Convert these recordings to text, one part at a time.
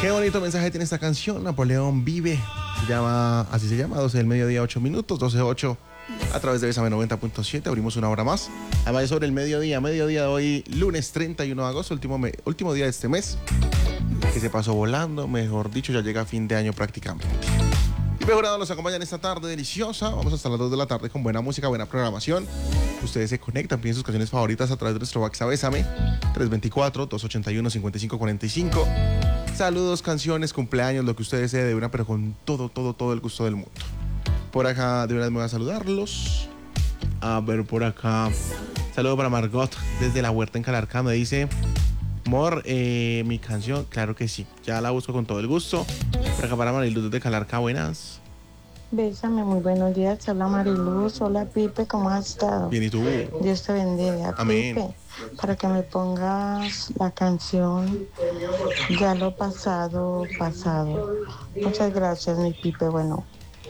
Qué bonito mensaje tiene esta canción. Napoleón Vive. Así se llama, 12 del mediodía, 8 minutos, 12:08. A través de Bésame 90.7 abrimos una hora más. Además, sobre el mediodía de hoy, lunes 31 de agosto, último día de este mes, que se pasó volando, mejor dicho, ya llega fin de año prácticamente. Y Jurado nos acompaña en esta tarde deliciosa. Vamos hasta las 2 de la tarde con buena música, buena programación. Ustedes se conectan, piden sus canciones favoritas a través de nuestro WhatsApp Bésame 324-281-5545. Saludos, canciones, cumpleaños, lo que usted desee de una, pero con todo el gusto del mundo. Por acá, de una vez me voy a saludarlos. A ver, por acá. Saludo para Margot desde la Huerta en Calarcá. Me dice, amor, mi canción, claro que sí. Ya la busco con todo el gusto. Por acá para Mariluz desde Calarcá, buenas. Bésame, muy buenos días. Habla Mariluz. Hola, Pipe, ¿cómo has estado? Bien, ¿y tú? Dios te bendiga. Amén. Pipe, para que me pongas la canción Ya lo pasado, pasado. Muchas gracias, mi Pipe. Bueno.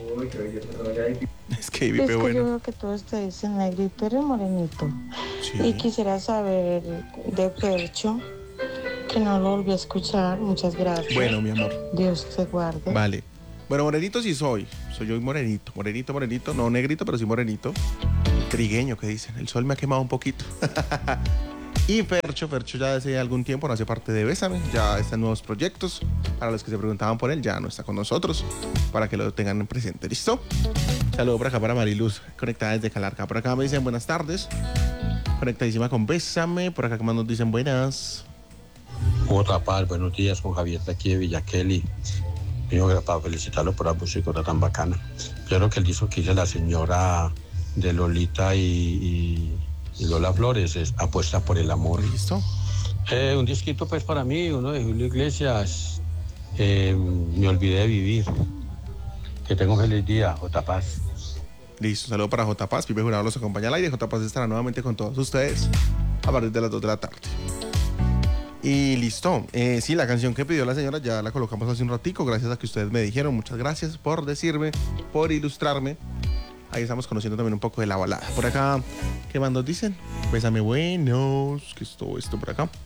Es que Pipe, Yo bueno. veo que todos te dicen negrito, eres morenito. Sí. Y quisiera saber de Percho, que no lo volví a escuchar. Muchas gracias. Bueno, mi amor. Dios te guarde. Vale. Bueno, morenito sí soy. Soy yo morenito. Morenito. No negrito, pero sí morenito. Trigueño, que dicen. El sol me ha quemado un poquito. Y Fercho ya desde algún tiempo no hace parte de Bésame. Ya está en nuevos proyectos. Para los que se preguntaban por él, ya no está con nosotros. Para que lo tengan en presente. ¿Listo? Saludo por acá para Mariluz, conectada desde Calarcá. Por acá me dicen buenas tardes. Conectadísima con Bésame. Por acá que más nos dicen buenas. Otra paz, buenos días, con Javier de aquí de Villa Kelly. Primero para felicitarlo por la música tan bacana. Yo creo que el disco que hizo la señora de Lolita y Lola Flores es Apuesta por el Amor. ¿Listo? Un disquito pues para mí, uno de Julio Iglesias, Me olvidé de vivir. Que tenga un feliz día, J. Paz. Listo, saludo para J. Paz. Pipe Jurado los acompaña al aire. J. Paz estará nuevamente con todos ustedes a partir de las 2 de la tarde. Y listo. Sí, la canción que pidió la señora ya la colocamos hace un ratico, gracias a que ustedes me dijeron. Muchas gracias por decirme, por ilustrarme. Ahí estamos conociendo también un poco de la balada. Por acá, ¿qué más nos dicen? Bésame buenos. ¿Qué es todo esto por acá?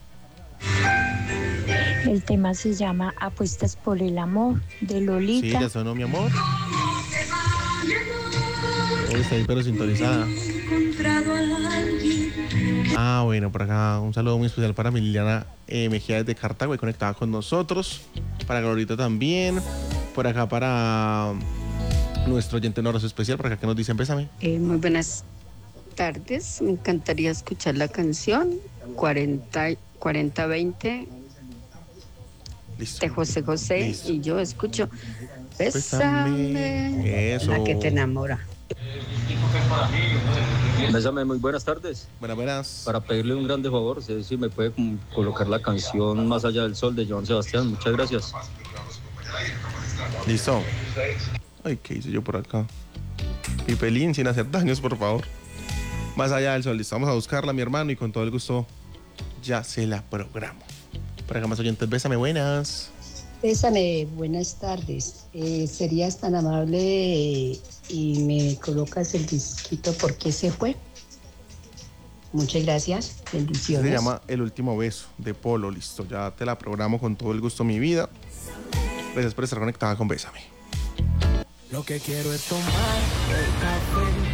El tema se llama Apuestas por el Amor, de Lolita. Sí, ya sonó, mi amor. Hoy está ahí pero sintonizada. Ah, bueno, por acá un saludo muy especial para Liliana Mejía desde Cartago, conectada con nosotros. Para Glorita también. Por acá para nuestro oyente, un abrazo especial. Por acá que nos dicen, bésame. Muy buenas tardes. Me encantaría escuchar la canción 40-20 Listo. de José José. Listo. Y yo escucho Bésame, Eso. la que te enamora. Bésame, muy buenas tardes. Buenas. Para pedirle un grande favor, si me puede colocar la canción Más allá del sol de Joan Sebastián. Muchas gracias. Listo. Ay, ¿qué hice yo por acá? Pipelín, sin hacer daños, por favor. Más allá del sol. Listo, vamos a buscarla, mi hermano, y con todo el gusto ya se la programo. Por acá más oyentes, bésame, buenas. Bésame, buenas tardes. ¿Serías tan amable y me colocas el disquito ¿Por qué se fue? Muchas gracias, bendiciones. Se llama El último beso de Polo. Listo, ya te la programo con todo el gusto, mi vida. Gracias por estar conectada con Bésame. Lo que quiero es tomar el café